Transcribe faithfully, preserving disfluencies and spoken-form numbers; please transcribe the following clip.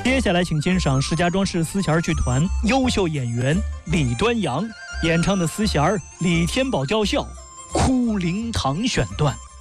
接下来，请欣赏石家庄市丝弦剧团优秀演员李端阳演唱的丝弦《李天宝教校哭灵堂》选段。